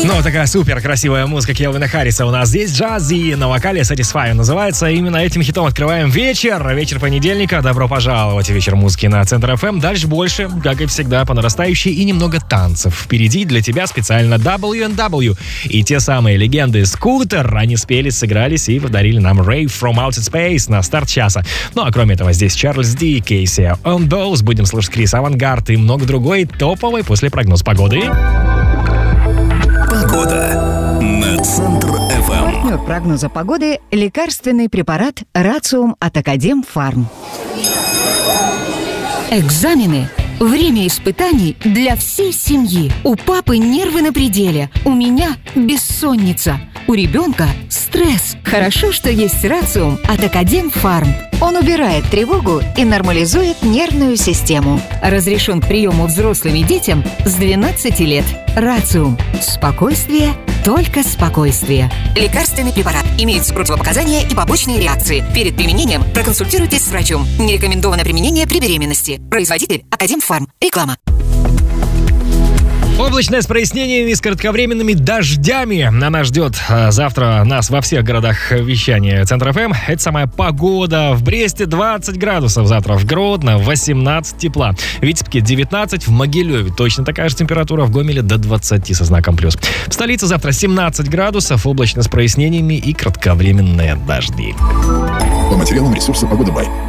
Ну, такая супер красивая музыка Кельвина Харриса у нас здесь. Джаззи на вокале Satisfy называется. Именно этим хитом открываем вечер понедельника. Добро пожаловать в вечер музыки на Центр FM. Дальше больше, как и всегда, по нарастающей и немного танцев. Впереди для тебя специально W&W. И те самые легенды Скутер, они спели, сыгрались и подарили нам Rave from Outer Space на старт часа. Ну, а кроме этого, здесь Чарльз Ди, Кейси On Those, будем слушать Крис Авангард и много другой топовой после прогноз погоды. Погода на Центр FM. Партнер прогноза погоды – лекарственный препарат Рациум от Академ Фарм. Экзамены. Время испытаний для всей семьи. У папы нервы на пределе. У меня бессонница. У ребенка стресс. Хорошо, что есть Рациум от Академ Фарм. Он убирает тревогу и нормализует нервную систему. Разрешен к приему взрослым и детям с 12 лет. Рациум. Спокойствие, только спокойствие. Лекарственный препарат. Имеются противопоказания и побочные реакции. Перед применением проконсультируйтесь с врачом. Не рекомендовано применение при беременности. Производитель Академ Фарм. Реклама. Облачное с прояснениями и с кратковременными дождями. Она ждет завтра нас во всех городах вещания Центр ФМ. Это самая погода. В Бресте 20 градусов завтра, в Гродно 18 тепла. В Витебске 19, в Могилеве точно такая же температура, в Гомеле до 20 со знаком плюс. В столице завтра 17 градусов, облачно с прояснениями и кратковременные дожди. По материалам ресурса «Погода Бай».